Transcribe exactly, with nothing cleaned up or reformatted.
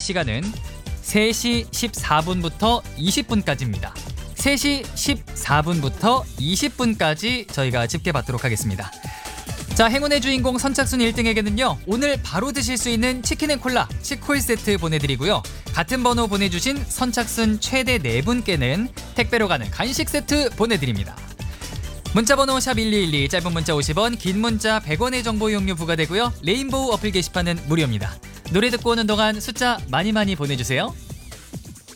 시간은 세 시 십사 분부터 이십 분까지입니다. 세 시 십사 분부터 이십 분까지 저희가 집계 받도록 하겠습니다. 자, 행운의 주인공 선착순 일 등에게는요, 오늘 바로 드실 수 있는 치킨앤콜라 치콜 세트 보내드리고요. 같은 번호 보내주신 선착순 최대 네 분께는 택배로 가는 간식 세트 보내드립니다. 문자번호 샵 일이일이, 짧은 문자 오십 원, 긴 문자 백 원의 정보 이용료 부과되고요. 레인보우 어플 게시판은 무료입니다. 노래 듣고 오는 동안 숫자 많이 많이 보내주세요.